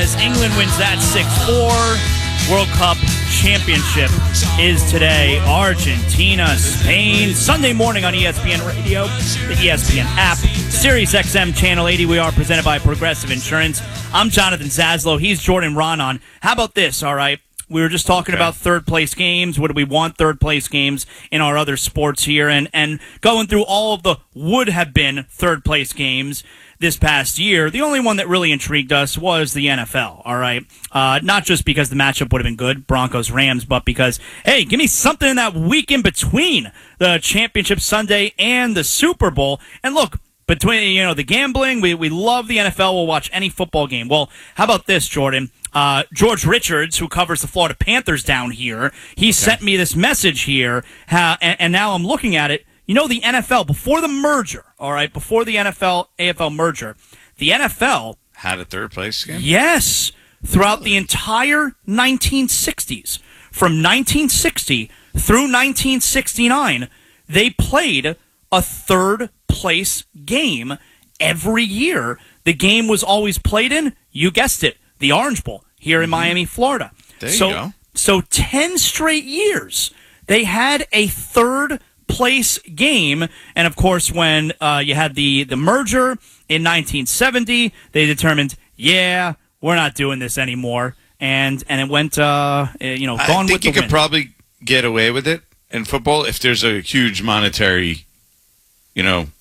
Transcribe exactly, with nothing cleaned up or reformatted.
as England wins that six four. World Cup championship is today. Argentina, Spain. Sunday morning on E S P N Radio, the E S P N app, Sirius X M Channel eighty. We are presented by Progressive Insurance. I'm Jonathan Zaslow. He's Jordan Ronan. How about this, all right? We were just talking okay. about third-place games. What do we want third-place games in our other sports here? And, and going through all of the would-have-been third-place games this past year, the only one that really intrigued us was the N F L, all right? Uh, not just because the matchup would have been good, Broncos-Rams, but because, hey, give me something in that week in between the Championship Sunday and the Super Bowl. And look, between, you know, the gambling, we, we love the N F L. We'll watch any football game. Well, how about this, Jordan? Uh, George Richards, who covers the Florida Panthers down here, he okay. sent me this message here, how, and, and now I'm looking at it. You know, the N F L, before the merger, all right, before the N F L A F L merger, the N F L had a third place game? Yes, throughout really? the entire nineteen sixties. From nineteen sixty through nineteen sixty-nine, they played a third place game every year. The game was always played in, you guessed it, the Orange Bowl here in mm-hmm. Miami, Florida. There so, you go. So ten straight years, they had a third place game. And of course, when uh, you had the, the merger in nineteen seventy, they determined, yeah, we're not doing this anymore. And and it went, uh, you know, gone with the wind. I think you could probably get away with it in football if there's a huge monetary, you know,